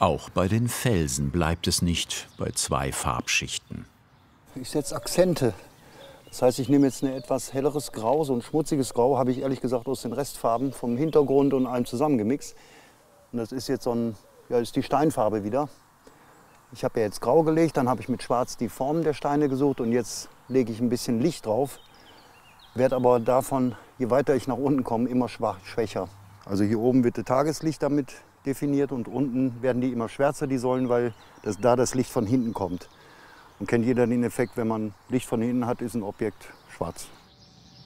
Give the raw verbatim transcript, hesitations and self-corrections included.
Auch bei den Felsen bleibt es nicht bei zwei Farbschichten. Ich setze Akzente. Das heißt, ich nehme jetzt ein etwas helleres Grau, so ein schmutziges Grau, habe ich ehrlich gesagt aus den Restfarben vom Hintergrund und allem zusammengemixt. Und das ist jetzt so ein, ja, ist die Steinfarbe wieder. Ich habe ja jetzt Grau gelegt, dann habe ich mit Schwarz die Formen der Steine gesucht und jetzt lege ich ein bisschen Licht drauf. Werde aber davon, je weiter ich nach unten komme, immer schwach, schwächer. Also hier oben wird das Tageslicht damit definiert und unten werden die immer schwärzer, die Säulen, weil das, da das Licht von hinten kommt. Und kennt jeder den Effekt, wenn man Licht von hinten hat, ist ein Objekt schwarz.